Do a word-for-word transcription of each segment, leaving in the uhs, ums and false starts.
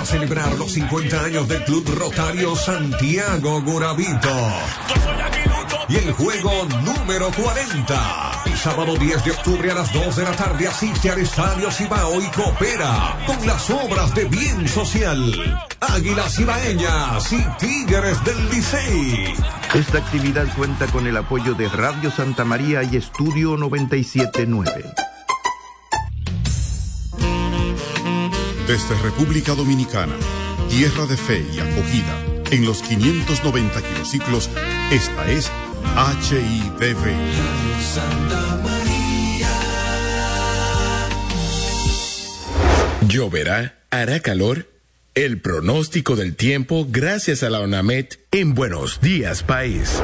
para celebrar los cincuenta años del Club Rotario Santiago Guravito. Y el juego número cuarenta. El sábado diez de octubre a las dos de la tarde asiste al Estadio Cibao y coopera con las obras de bien social. Águilas Cibaeñas y Tigres del Licey. Esta actividad cuenta con el apoyo de Radio Santa María y Estudio noventa y siete punto nueve. Desde República Dominicana, tierra de fe y acogida, en los quinientos noventa kilociclos, esta es H I D V. Santa María. ¿Lloverá? ¿Hará calor? El pronóstico del tiempo gracias a la ONAMED en Buenos Días País.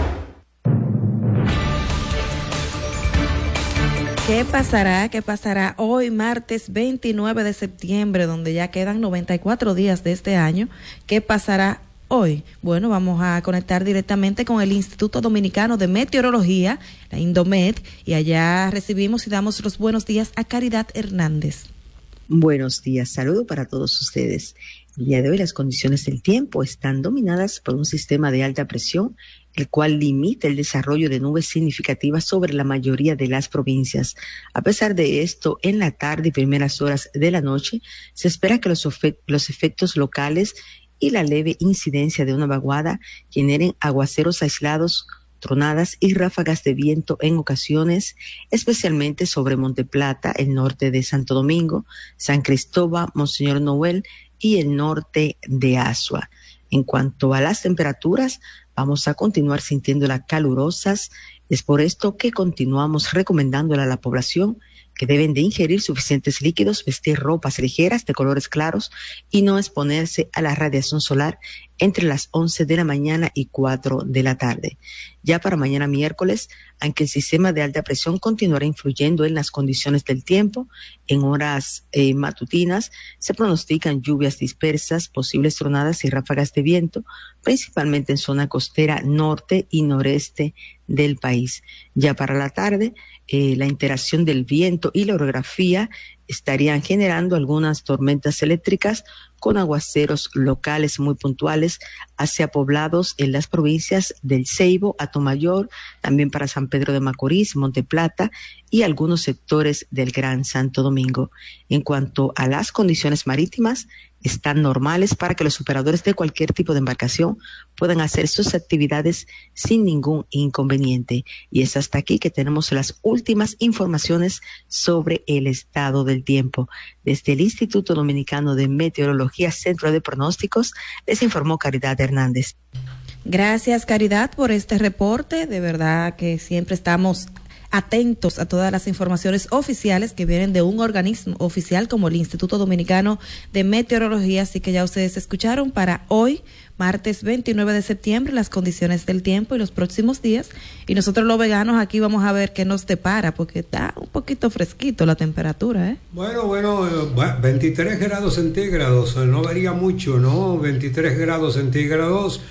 ¿Qué pasará? ¿Qué pasará hoy, martes veintinueve de septiembre, donde ya quedan noventa y cuatro días de este año? ¿Qué pasará hoy? Bueno, vamos a conectar directamente con el Instituto Dominicano de Meteorología, la Indomet, y allá recibimos y damos los buenos días a Caridad Hernández. Buenos días, saludo para todos ustedes. El día de hoy las condiciones del tiempo están dominadas por un sistema de alta presión, el cual limita el desarrollo de nubes significativas sobre la mayoría de las provincias. A pesar de esto, en la tarde y primeras horas de la noche, se espera que los, ofe- los efectos locales y la leve incidencia de una vaguada generen aguaceros aislados, tronadas y ráfagas de viento en ocasiones, especialmente sobre Monte Plata, el norte de Santo Domingo, San Cristóbal, Monseñor Noel y el norte de Azua. En cuanto a las temperaturas, vamos a continuar sintiéndolas calurosas. Es por esto que continuamos recomendándole a la población que deben de ingerir suficientes líquidos, vestir ropas ligeras de colores claros y no exponerse a la radiación solar entre las once de la mañana y cuatro de la tarde. Ya para mañana miércoles, aunque el sistema de alta presión continuará influyendo en las condiciones del tiempo, en horas eh, matutinas se pronostican lluvias dispersas, posibles tronadas y ráfagas de viento, principalmente en zona costera norte y noreste del país. Ya para la tarde, eh, la interacción del viento y la orografía estarían generando algunas tormentas eléctricas con aguaceros locales muy puntuales hacia poblados en las provincias del Ceibo, Atomayor, también para San Pedro de Macorís, Monte Plata y algunos sectores del Gran Santo Domingo. En cuanto a las condiciones marítimas, están normales para que los operadores de cualquier tipo de embarcación puedan hacer sus actividades sin ningún inconveniente. Y es hasta aquí que tenemos las últimas informaciones sobre el estado del tiempo. Desde el Instituto Dominicano de Meteorología, Centro de Pronósticos, les informó Caridad Hernández. Gracias, Caridad, por este reporte. De verdad que siempre estamos atentos a todas las informaciones oficiales que vienen de un organismo oficial como el Instituto Dominicano de Meteorología. Así que ya ustedes escucharon para hoy, martes veintinueve de septiembre, las condiciones del tiempo y los próximos días. Y nosotros los veganos aquí vamos a ver qué nos depara, porque está un poquito fresquito la temperatura, ¿eh? Bueno, bueno, veintitrés grados centígrados, no varía mucho, ¿no? veintitrés grados centígrados,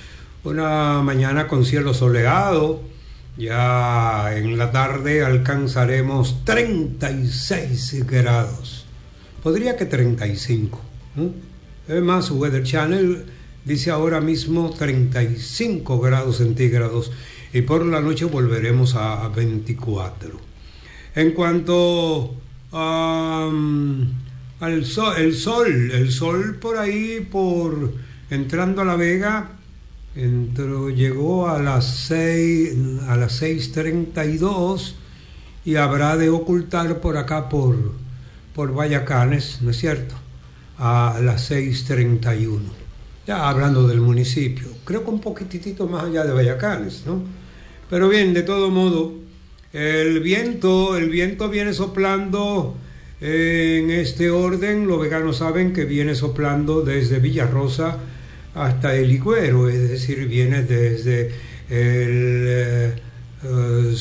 una mañana con cielo soleado. Ya en la tarde alcanzaremos treinta y seis grados. Podría que treinta y cinco. ¿eh? Es más, Weather Channel dice ahora mismo treinta y cinco grados centígrados y por la noche volveremos a veinticuatro. En cuanto um, al sol, el sol, el sol por ahí, por entrando a La Vega, entró, llegó a las seis, a las seis treinta y dos y habrá de ocultar por acá por, por Vallacanes, ¿no es cierto? A las seis treinta y uno. Ya hablando del municipio, creo que un poquitito más allá de Vallacanes, ¿no? Pero bien, de todo modo, el viento, el viento viene soplando eh, en este orden. Los veganos saben que viene soplando desde Villarrosa hasta el Higuero, es decir, viene desde el uh,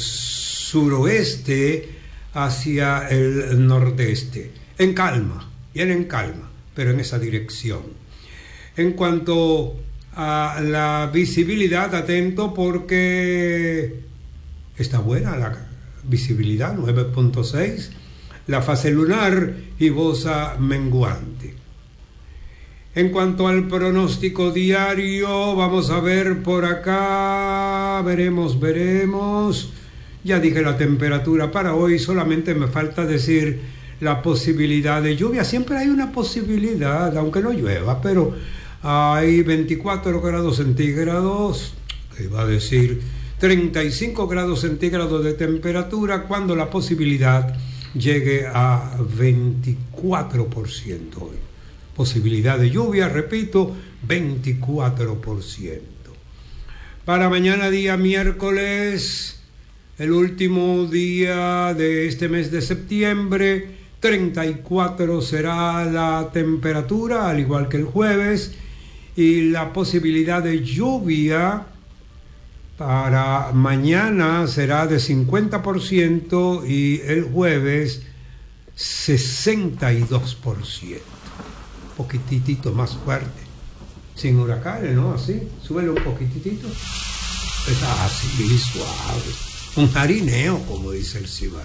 suroeste hacia el nordeste, en calma, viene en calma, pero en esa dirección. En cuanto a la visibilidad, atento porque está buena la visibilidad, nueve punto seis, la fase lunar gibosa menguante. En cuanto al pronóstico diario, vamos a ver por acá, veremos, veremos. Ya dije la temperatura para hoy, solamente me falta decir la posibilidad de lluvia. Siempre hay una posibilidad, aunque no llueva, pero hay veinticuatro grados centígrados, que iba a decir treinta y cinco grados centígrados de temperatura, cuando la posibilidad llegue a veinticuatro por ciento hoy. Posibilidad de lluvia, repito, veinticuatro por ciento. Para mañana, día miércoles, el último día de este mes de septiembre, treinta y cuatro será la temperatura, al igual que el jueves, y la posibilidad de lluvia para mañana será de cincuenta por ciento y el jueves sesenta y dos por ciento. Un poquitito más fuerte, sin huracanes, ¿no? Así, súbele un poquitito. Es así, suave. Un jarineo, como dice el Cibae.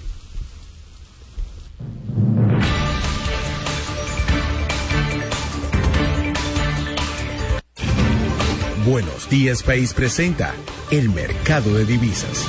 Buenos Días País presenta el mercado de divisas.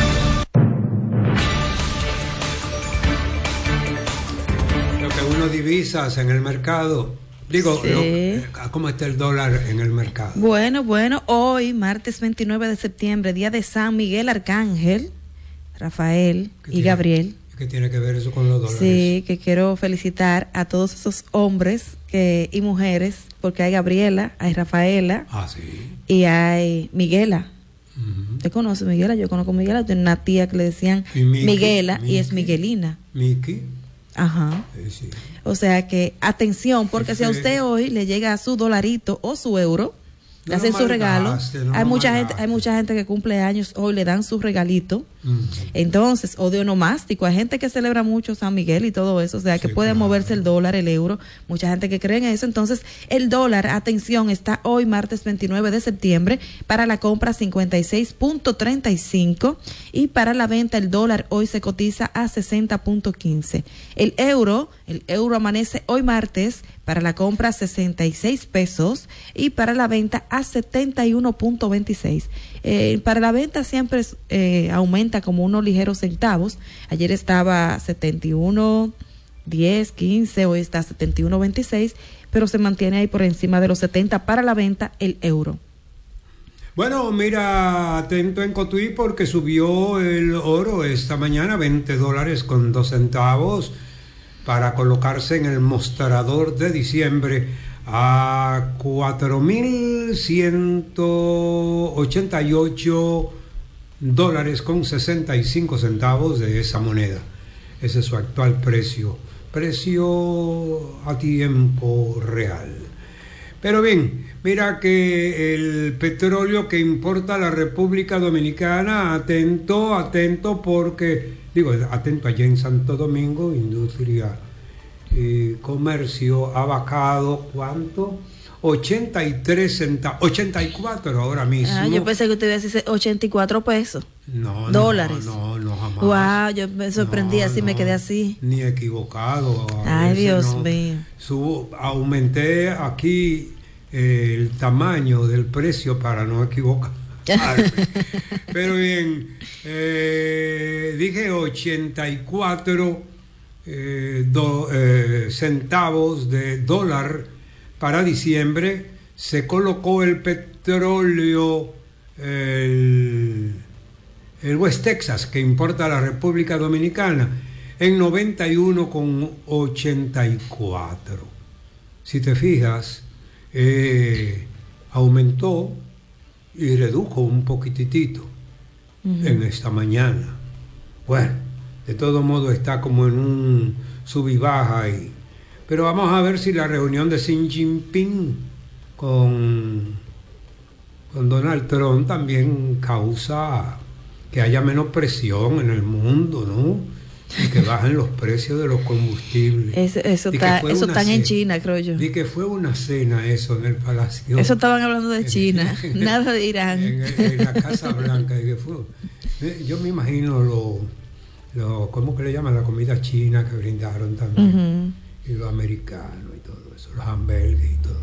Lo que uno divisas en el mercado, digo, sí. lo, ¿cómo está el dólar en el mercado? Bueno, bueno, hoy, martes veintinueve de septiembre, día de San Miguel Arcángel, Rafael y tiene, Gabriel. ¿Qué tiene que ver eso con los dólares? Sí, que quiero felicitar a todos esos hombres que, y mujeres, porque hay Gabriela, hay Rafaela, ah, sí. y hay Miguela. Uh-huh. ¿Te conoces Miguela? Yo conozco a Miguela, tengo una tía que le decían ¿Y Miki? Miguela ¿Miki? y es Miguelina. Miki. Ajá. Sí, sí. O sea que, atención, porque si a usted hoy le llega su dolarito o su euro, le No hacen lo su regalo. malgaste, no hay lo mucha malgaste. gente, hay mucha gente que cumple años hoy, le dan su regalito. Uh-huh. Entonces, o de onomástico, hay gente que celebra mucho San Miguel y todo eso, o sea que Sí, puede claro. moverse el dólar, el euro, mucha gente que cree en eso. Entonces, el dólar, atención, está hoy martes veintinueve de septiembre, para la compra cincuenta y seis punto treinta y cinco y para la venta el dólar hoy se cotiza a sesenta punto quince. El euro, el euro amanece hoy martes para la compra sesenta y seis pesos y para la venta a setenta y uno punto veintiséis. Eh, para la venta siempre eh, aumenta como unos ligeros centavos. Ayer estaba setenta y uno, diez, quince, hoy está setenta y uno veintiséis, pero se mantiene ahí por encima de los setenta para la venta el euro. Bueno, mira, atento en Cotuí porque subió el oro esta mañana, veinte dólares con dos centavos, para colocarse en el mostrador de diciembre a cuatro mil ciento ochenta y ocho dólares con sesenta y cinco centavos de esa moneda. Ese es su actual precio, precio a tiempo real. Pero bien, mira que el petróleo que importa la República Dominicana, atento, atento porque, digo, atento allá en Santo Domingo, industria y comercio ha bajado, ¿cuánto? ochenta y tres centavos, ochenta y cuatro ahora mismo. Ah, yo pensé que usted iba a decir ochenta y cuatro pesos. No, no, dólares. No, no, jamás. Wow, yo me sorprendí, No, así no, me quedé así. Ni equivocado. A Ay, veces Dios no. mío. Subo, aumenté aquí eh, el tamaño del precio para no equivocar. Pero bien, eh, dije ochenta y cuatro eh, do, eh, centavos de dólar para diciembre. Se colocó el petróleo, el, el West Texas, que importa a la República Dominicana, en noventa y uno con ochenta y cuatro. Si te fijas, eh, aumentó y redujo un poquitito uh-huh. en esta mañana. Bueno, de todo modo está como en un sub y baja ahí. Pero vamos a ver si la reunión de Xi Jinping con, con Donald Trump también causa que haya menos presión en el mundo, ¿no? Y que bajen los precios de los combustibles. Eso, eso está, eso están en China, creo yo. Y que fue una cena eso en el Palacio. Eso estaban hablando de China, en, nada de Irán. En, en la Casa Blanca. Y que fue, yo me imagino lo, lo, ¿cómo que le llaman? La comida china que brindaron también. Uh-huh. Y lo americano y todo eso, los hamburgues y todo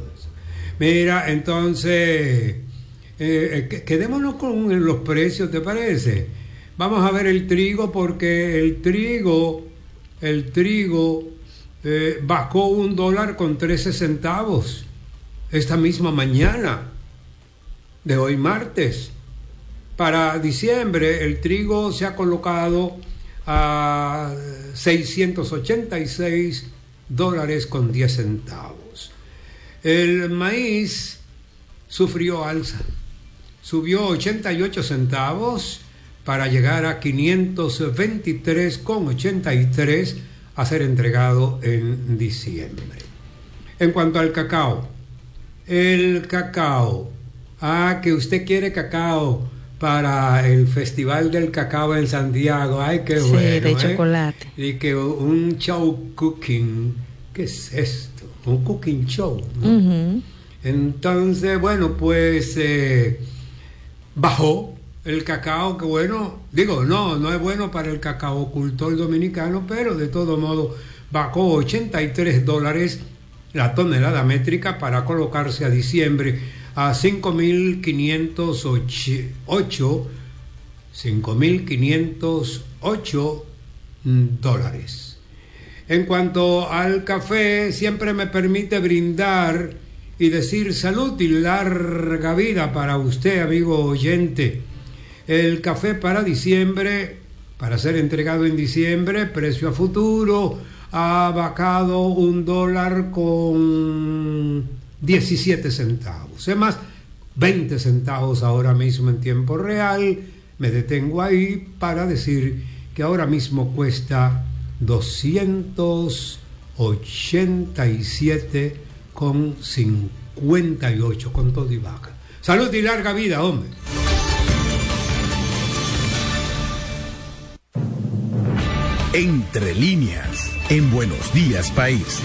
Mira, entonces, eh, quedémonos con los precios, ¿te parece? Vamos a ver el trigo, porque el trigo, el trigo eh, bajó un dólar con trece centavos esta misma mañana de hoy martes. Para diciembre el trigo se ha colocado a seiscientos ochenta y seis dólares con diez centavos. El maíz sufrió alza, subió ochenta y ocho centavos para llegar a quinientos veintitrés con ochenta y tres a ser entregado en diciembre. En cuanto al cacao, el cacao, ah, que usted quiere cacao para el Festival del Cacao en Santiago, ay, qué sí, bueno, de ¿eh? chocolate. Y que un show cooking, ¿qué es esto? Un cooking show, ¿no? Uh-huh. Entonces, bueno, pues eh, bajó el cacao, que bueno, digo, no, no es bueno para el cacaocultor dominicano, pero de todo modo bajó ochenta y tres dólares la tonelada métrica para colocarse a diciembre a cinco mil quinientos ocho dólares. En cuanto al café, siempre me permite brindar y decir salud y larga vida para usted, amigo oyente. El café para diciembre, para ser entregado en diciembre, precio a futuro, ha bajado un dólar con diecisiete centavos. Es más, veinte centavos ahora mismo en tiempo real. Me detengo ahí para decir que ahora mismo cuesta doscientos ochenta y siete con cincuenta y ocho, con todo y baja. Salud y larga vida, hombre. Entre líneas, en Buenos Días País.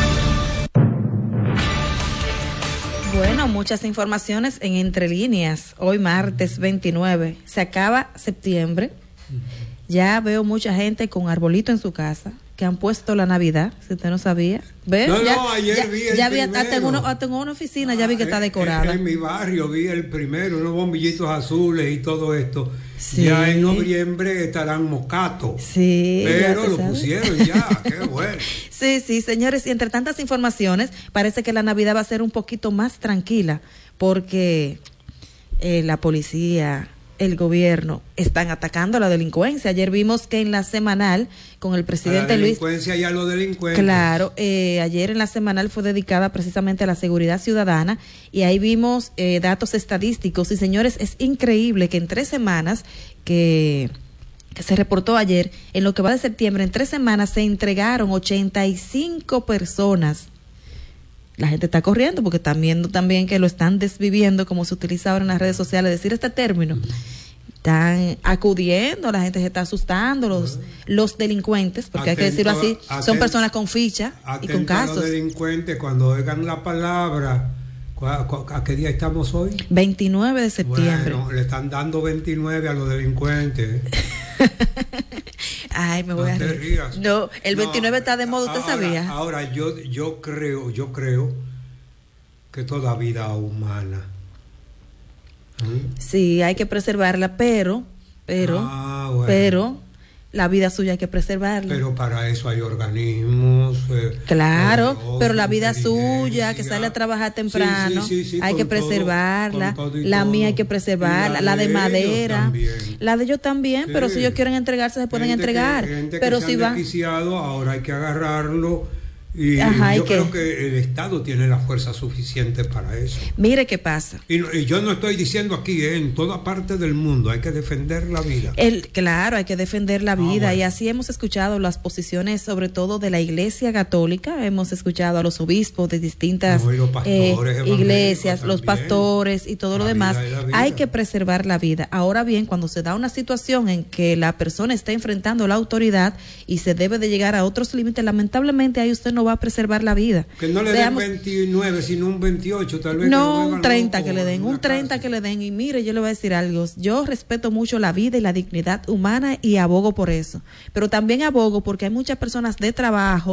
Bueno, muchas informaciones en Entre Líneas. Hoy martes veintinueve, se acaba septiembre. Ya veo mucha gente con arbolito en su casa, que han puesto la Navidad, si usted no sabía. ¿Ves? No, ya, no, ayer ya, vi el ya vi primero. hasta en, uno, hasta en una oficina, ah, ya vi que está decorada. En, en mi barrio vi el primero, unos bombillitos azules y todo esto. Sí. Ya en noviembre estarán mocatos. Sí. Pero lo pusieron ya, qué bueno. Sí, sí, señores, y entre tantas informaciones, parece que la Navidad va a ser un poquito más tranquila, porque eh, la policía, el gobierno están atacando a la delincuencia. Ayer vimos que en la semanal con el presidente a la Luis... delincuencia y a los delincuentes. Claro, eh, ayer en la semanal fue dedicada precisamente a la seguridad ciudadana y ahí vimos eh, datos estadísticos. Y señores, es increíble que en tres semanas que... que se reportó ayer, en lo que va de septiembre, en tres semanas se entregaron ochenta y cinco personas. La gente está corriendo porque están viendo también que lo están desviviendo, como se utiliza ahora en las redes sociales, decir este término. Están acudiendo, la gente se está asustando, los, los delincuentes, porque atento, hay que decirlo así, atento, son personas con ficha y con casos. Los delincuentes, cuando oigan la palabra, ¿a qué día estamos hoy? veintinueve de septiembre. Bueno, le están dando veintinueve a los delincuentes. Ay, me voy no a te reír. rías. No, el veintinueve no, está de moda, ¿usted ahora, sabía? Ahora, yo, yo creo, yo creo que toda vida humana. ¿Mm? Sí, hay que preservarla, pero, pero, ah, bueno. pero, la vida suya hay que preservarla. Pero para eso hay organismos. Eh, claro, Dios, pero la vida suya, que sale a trabajar temprano, sí, sí, sí, sí, hay que preservarla. Todo, la todo. Mía hay que preservarla, la, la de, de madera, la de ellos también, sí. Pero si ellos quieren entregarse, se pueden gente entregar. Que, gente pero que si se van. Ahora hay que agarrarlo. Y Ajá, yo ¿y creo qué? que el Estado tiene la fuerza suficiente para eso. Mire qué pasa. Y, y yo no estoy diciendo aquí, eh, en toda parte del mundo hay que defender la vida. El, claro, hay que defender la vida. Ah, bueno. Y así hemos escuchado las posiciones, sobre todo de la Iglesia Católica. Hemos escuchado a los obispos de distintas no, pastores, eh, iglesias, también. Los pastores y todo la lo demás. Hay que preservar la vida. Ahora bien, cuando se da una situación en que la persona está enfrentando la autoridad y se debe de llegar a otros límites, lamentablemente ahí usted no va a preservar la vida. Que no le Seamos, den veintinueve, sino un veintiocho, tal vez. No, un treinta que le den, un treinta que le den. Y mire, yo le voy a decir algo. Yo respeto mucho la vida y la dignidad humana y abogo por eso. Pero también abogo porque hay muchas personas de trabajo,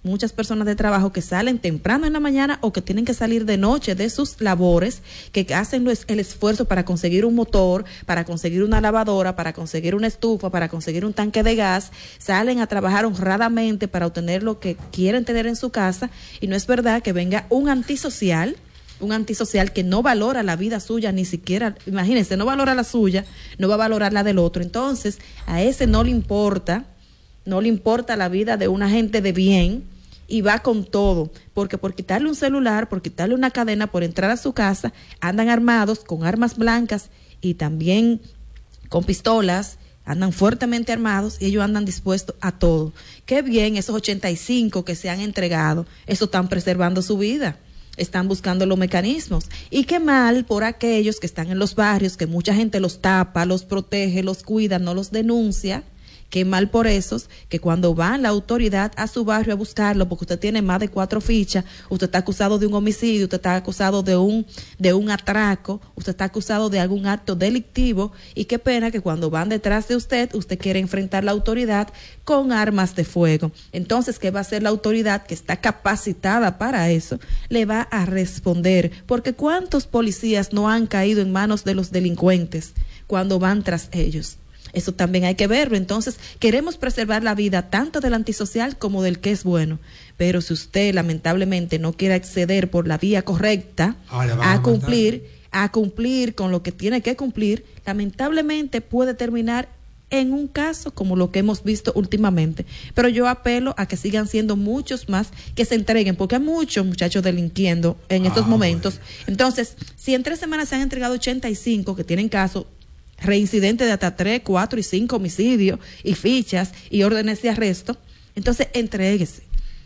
muchas personas de trabajo que salen temprano en la mañana o que tienen que salir de noche de sus labores, que hacen el esfuerzo para conseguir un motor, para conseguir una lavadora, para conseguir una estufa, para conseguir un tanque de gas, salen a trabajar honradamente para obtener lo que quieren tener en su casa, y no es verdad que venga un antisocial, un antisocial que no valora la vida suya, ni siquiera, imagínense, no valora la suya, no va a valorar la del otro. Entonces, a ese no le importa, no le importa la vida de una gente de bien, y va con todo, porque por quitarle un celular, por quitarle una cadena, por entrar a su casa, andan armados con armas blancas y también con pistolas, andan fuertemente armados, y ellos andan dispuestos a todo. Qué bien esos ochenta y cinco que se han entregado, eso están preservando su vida, están buscando los mecanismos. Y qué mal por aquellos que están en los barrios, que mucha gente los tapa, los protege, los cuida, no los denuncia. Qué mal por esos que cuando va la autoridad a su barrio a buscarlo, porque usted tiene más de cuatro fichas, usted está acusado de un homicidio, usted está acusado de un de un atraco, usted está acusado de algún acto delictivo, y qué pena que cuando van detrás de usted, usted quiere enfrentar la autoridad con armas de fuego. Entonces, ¿qué va a hacer la autoridad que está capacitada para eso? Le va a responder, porque ¿cuántos policías no han caído en manos de los delincuentes cuando van tras ellos? Eso también hay que verlo. Entonces, queremos preservar la vida tanto del antisocial como del que es bueno. Pero si usted lamentablemente no quiere acceder por la vía correcta ah, a, a cumplir, a cumplir con lo que tiene que cumplir, lamentablemente puede terminar en un caso como lo que hemos visto últimamente. Pero yo apelo a que sigan siendo muchos más que se entreguen, porque hay muchos muchachos delinquiendo en estos ah, momentos. Bueno. Entonces, si en tres semanas se han entregado ochenta y cinco que tienen caso, reincidentes de hasta tres, cuatro y cinco homicidios y fichas y órdenes de arresto, entonces entréguese.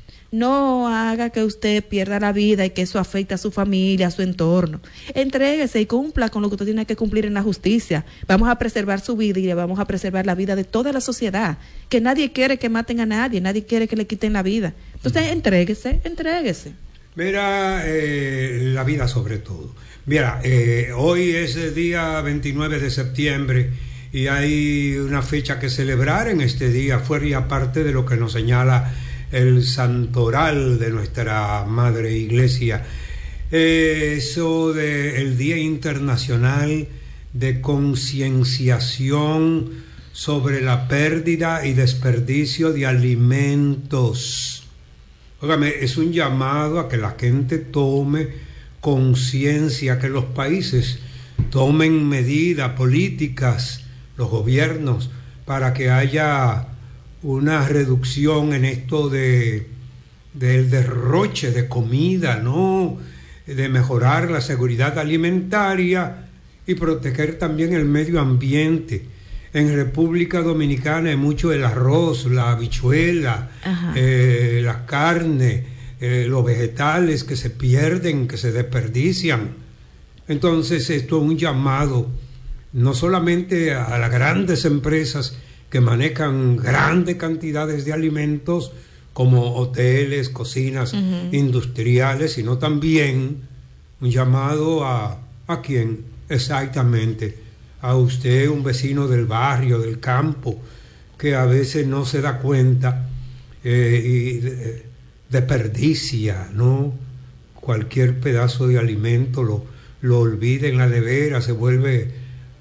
No haga que usted pierda la vida y que eso afecte a su familia, a su entorno. Entréguese y cumpla con lo que usted tiene que cumplir en la justicia. Vamos a preservar su vida y le vamos a preservar la vida de toda la sociedad. Que nadie quiere que maten a nadie, nadie quiere que le quiten la vida. Entonces entréguese, entréguese. Mira, eh, la vida sobre todo. Mira, eh, hoy es el día veintinueve de septiembre y hay una fecha que celebrar en este día, fuera y aparte de lo que nos señala el santoral de nuestra Madre Iglesia. Eh, eso del Día Internacional de Concienciación sobre la pérdida y desperdicio de alimentos. Óigame, es un llamado a que la gente tome conciencia, que los países tomen medidas políticas, los gobiernos, para que haya una reducción en esto de del derroche de comida, ¿no? De mejorar la seguridad alimentaria y proteger también el medio ambiente. En República Dominicana hay mucho el arroz, la habichuela, eh, la carne, Eh, los vegetales que se pierden, que se desperdician. Entonces esto es un llamado no solamente a las grandes empresas que manejan grandes cantidades de alimentos como hoteles, cocinas uh-huh. industriales, sino también un llamado a ¿a quién? Exactamente, a usted, un vecino del barrio, del campo, que a veces no se da cuenta eh, y eh, desperdicia, ¿no? Cualquier pedazo de alimento lo, lo olvida en la nevera, se vuelve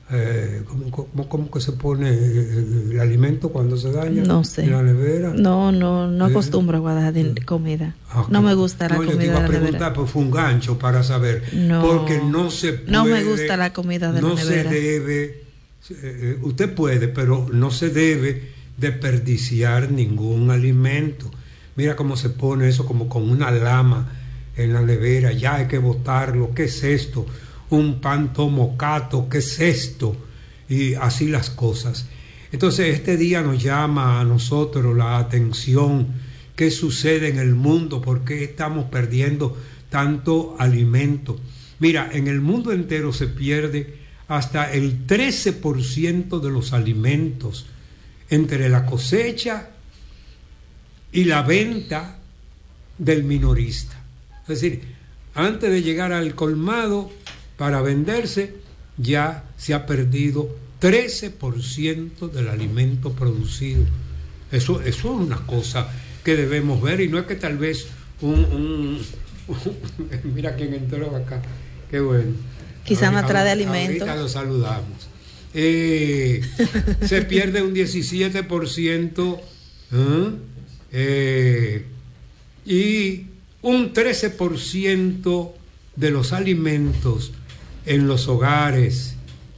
eh, ¿cómo, cómo, cómo que se pone el alimento cuando se daña? No sé. En la nevera. No, no, no eh, acostumbro a guardar comida. Okay. No me gusta la no, comida. No, yo te iba a preguntar, pues fue un gancho para saber. No, porque no se puede. No me gusta la comida de no la nevera. No se debe, eh, usted puede, pero no se debe desperdiciar ningún alimento. Mira cómo se pone eso como con una lama en la nevera, ya hay que botarlo, ¿qué es esto? Un pan tomocato, ¿qué es esto? Y así las cosas. Entonces este día nos llama a nosotros la atención, ¿qué sucede en el mundo? ¿Por qué estamos perdiendo tanto alimento? Mira, en el mundo entero se pierde hasta el trece por ciento de los alimentos entre la cosecha y la venta del minorista. Es decir, antes de llegar al colmado para venderse, ya se ha perdido trece por ciento del alimento producido. Eso, eso es una cosa que que debemos ver, y no es que tal vez un, un, un mira quién entró acá, qué bueno. Quizá no trae de alimentos. Ahorita lo saludamos. Eh, se pierde un diecisiete por ciento ¿eh? Eh, y un trece por ciento de los alimentos en los hogares,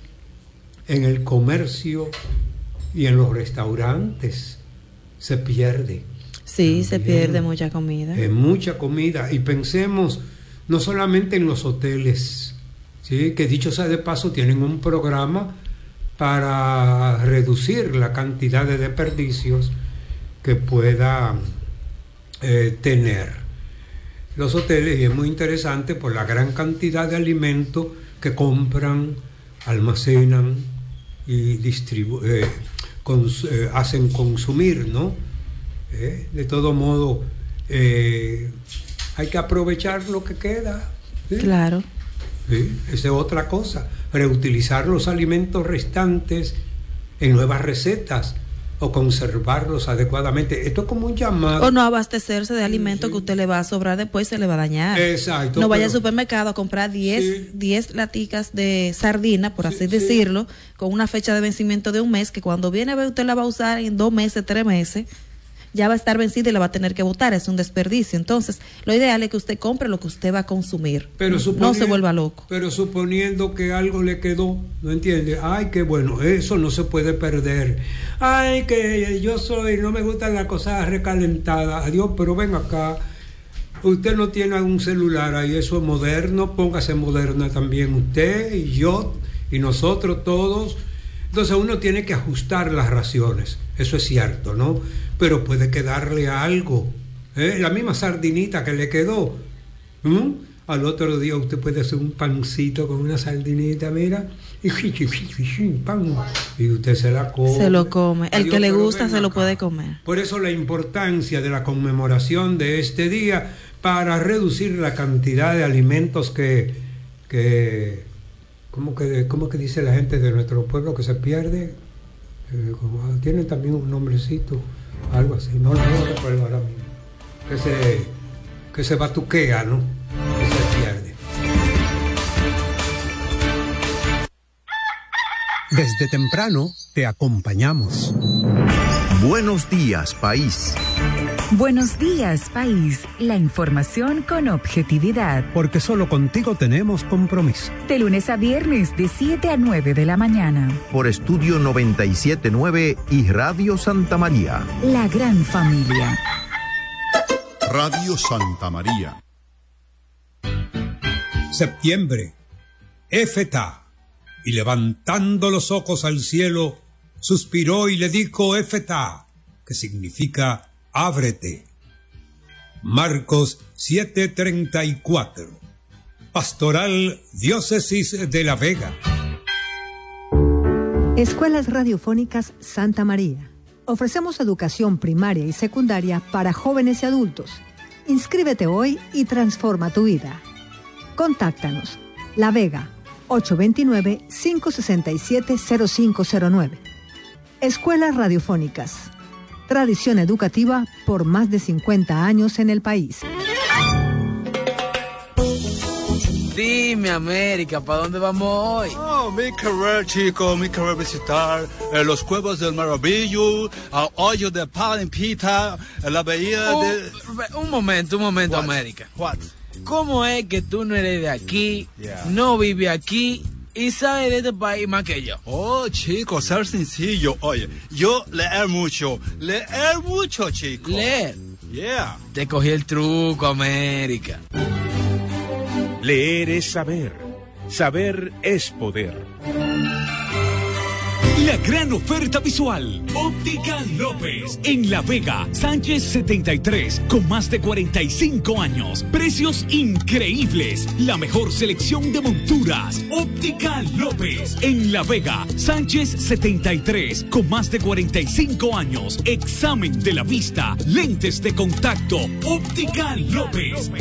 en el comercio y en los restaurantes se pierde. Sí, también. Se pierde mucha comida. Eh, mucha comida. Y pensemos no solamente en los hoteles, ¿sí? Que dicho sea de paso tienen un programa para reducir la cantidad de desperdicios que pueda eh, tener los hoteles, y es muy interesante por la gran cantidad de alimentos que compran, almacenan y distribu- eh, cons- eh, hacen consumir, ¿no? Eh, de todo modo, eh, hay que aprovechar lo que queda. ¿sí? Claro. Sí, esa es otra cosa, reutilizar los alimentos restantes en nuevas recetas o conservarlos adecuadamente. Esto es como un llamado. O no abastecerse de alimentos sí. que usted le va a sobrar después, se le va a dañar. Exacto. No vaya al supermercado a comprar diez, sí. diez laticas de sardina, por así sí, decirlo, sí. con una fecha de vencimiento de un mes, que cuando viene a ver usted la va a usar en dos meses, tres meses, ya va a estar vencida y la va a tener que botar. Es un desperdicio. Entonces, lo ideal es que usted compre lo que usted va a consumir. Pero no se vuelva loco. Pero suponiendo que algo le quedó, ¿no entiende? Ay, qué bueno, eso no se puede perder. Ay, que yo soy, no me gustan las cosas recalentadas. Adiós, pero ven acá. Usted no tiene un celular ahí, eso es moderno. Póngase moderna también usted y yo y nosotros todos. Entonces uno tiene que ajustar las raciones. Eso es cierto, ¿no? Pero puede quedarle algo, ¿eh? La misma sardinita que le quedó, ¿Mm? Al otro día usted puede hacer un pancito con una sardinita, mira, y, y usted se la come. Se lo come, el Adiós, que le gusta se acá. lo puede comer. Por eso la importancia de la conmemoración de este día, para reducir la cantidad de alimentos que, que ¿cómo que, cómo que dice la gente de nuestro pueblo que se pierde? Eh, como, tienen también un nombrecito, algo así, no, no lo recuerdo ahora mismo, que se, que se batuquea, ¿no? Que se pierde. Desde temprano te acompañamos. Buenos días, país. Buenos días, país. La información con objetividad. Porque solo contigo tenemos compromiso. De lunes a viernes, de siete a nueve de la mañana. Por Estudio noventa y siete punto nueve y Radio Santa María. La gran familia. Radio Santa María. Septiembre. Éfeta. Y levantando los ojos al cielo, suspiró y le dijo Éfeta, que significa ábrete. Marcos siete treinta y cuatro. Pastoral Diócesis de La Vega. Escuelas Radiofónicas Santa María. Ofrecemos educación primaria y secundaria para jóvenes y adultos. Inscríbete hoy y transforma tu vida. Contáctanos. La Vega, ocho dos nueve, cinco seis siete, cero cinco cero nueve. Escuelas Radiofónicas. Tradición educativa por más de cincuenta años en el país. Dime, América, ¿para dónde vamos hoy? Oh, mi querer, chico, mi querer visitar eh, los Cuevos del Maravillo, el hoyo de Palimpita, la bahía uh, de... Un momento, un momento, What? América. What? ¿Cómo es que tú no eres de aquí, yeah. no vives aquí y sabes de este país más que yo? Oh, chico, ser sencillo. Oye, yo leer mucho, leer mucho, chico. ¿Leer? Yeah. Te cogí el truco, América. Leer es saber. Saber es poder. La gran oferta visual. Óptica López. En La Vega, Sánchez setenta y tres, con más de cuarenta y cinco años. Precios increíbles. La mejor selección de monturas. Óptica López. En La Vega, Sánchez setenta y tres, con más de cuarenta y cinco años. Examen de la vista. Lentes de contacto. Óptica López.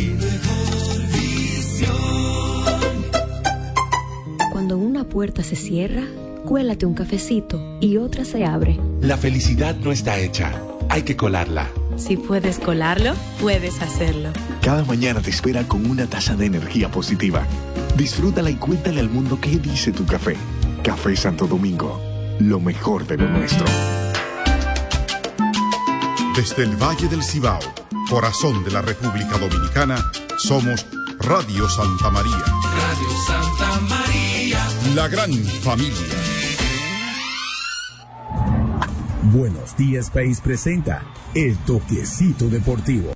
Cuando una puerta se cierra, cuélate un cafecito y otra se abre. La felicidad no está hecha, hay que colarla. Si puedes colarlo, puedes hacerlo. Cada mañana te espera con una taza de energía positiva. Disfrútala y cuéntale al mundo qué dice tu café. Café Santo Domingo, lo mejor de lo nuestro. Desde el Valle del Cibao, corazón de la República Dominicana, somos Radio Santa María. Radio Santa María. La gran familia. Buenos Días País presenta El Toquecito Deportivo.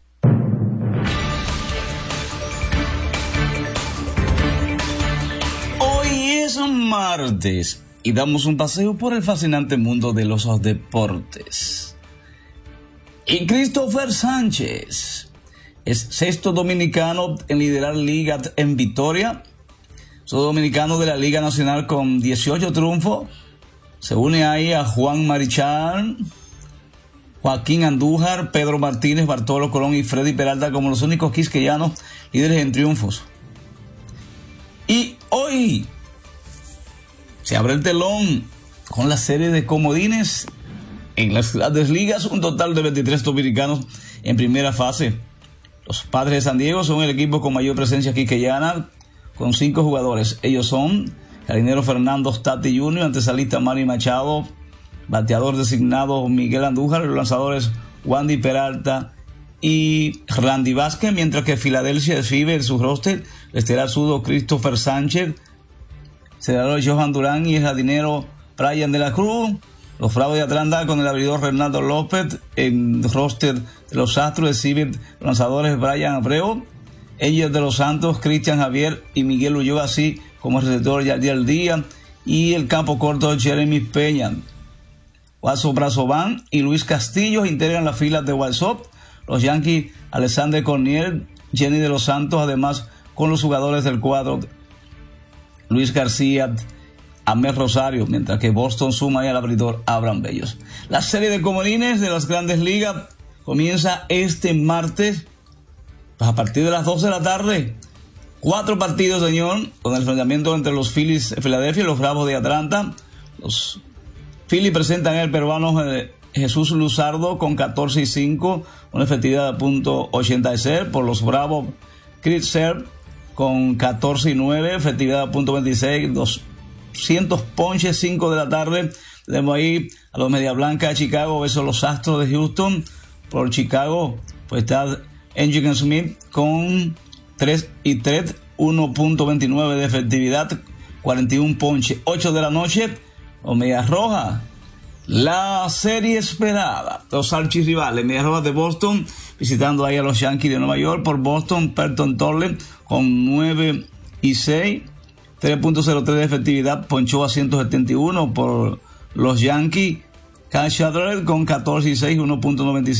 Hoy es martes y damos un paseo por el fascinante mundo de los deportes. Y Christopher Sánchez es sexto dominicano en liderar liga en victoria. Soy dominicano de la Liga Nacional con dieciocho triunfos. Se une ahí a Juan Marichal, Joaquín Andújar, Pedro Martínez, Bartolo Colón y Freddy Peralta como los únicos quisqueyanos líderes en triunfos. Y hoy se abre el telón con la serie de comodines en las grandes ligas, un total de veintitrés dominicanos en primera fase. Los Padres de San Diego son el equipo con mayor presencia quisqueyana, con cinco jugadores. Ellos son Jardinero Fernando Stati junior, antesalista Manny Machado, bateador designado Miguel Andújar, los lanzadores Wandy Peralta y Randy Vázquez, mientras que Filadelfia exhibe en su roster el estelar zurdo Christopher Sánchez, cerrador Johan Durán y el jardinero Brian de la Cruz. Los Bravos de Atlanta con el abridor Renato López en roster de los Astros exhiben los lanzadores Brian Abreu, Angels de los Santos, Cristian Javier y Miguel Ulloa, así como el receptor Yadiel Díaz y el campo corto Jeremy Peña. Guaso Brazovan y Luis Castillo integran las filas de White Sox. Los Yankees, Alexander Corniel, Jenny de los Santos, además con los jugadores del cuadro Luis García, Amel Rosario, mientras que Boston suma al abridor Abraham Bellos. La serie de comodines de las grandes ligas comienza este martes a partir de las doce de la tarde. Cuatro partidos, señor, con el enfrentamiento entre los Phillies de Filadelfia y los Bravos de Atlanta. Los Phillies presentan al peruano Jesús Luzardo con catorce y cinco, una efectividad de punto ochenta y seis. Por los Bravos, Chris Serb con catorce y nueve, efectividad de punto veintiséis, doscientos ponches, cinco de la tarde. Tenemos ahí a los Media Blanca de Chicago, esos los Astros de Houston. Por Chicago, pues está Engin Smith con tres y tres, uno punto veintinueve de efectividad, cuarenta y uno ponches. ocho de la noche, los Medias Rojas, la serie esperada, los archirrivales, Medias Rojas de Boston, visitando ahí a los Yankees de Nueva York. Por Boston, Peyton Torres con nueve y seis, tres punto cero tres de efectividad, ponchó a ciento setenta y uno. Por los Yankees, Kyle Schwarber con catorce y seis, uno punto noventa y cinco.